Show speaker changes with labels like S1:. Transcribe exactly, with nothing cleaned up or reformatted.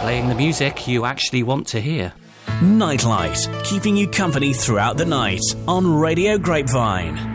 S1: playing the music you actually want to hear.
S2: Nightlight, keeping you company throughout the night on Radio Grapevine.